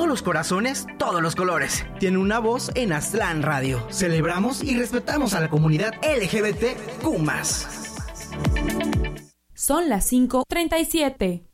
los corazones, todos los colores. Tiene una voz en Aztlán Radio. Celebramos y respetamos a la comunidad LGBTQ+. Son las 5:37.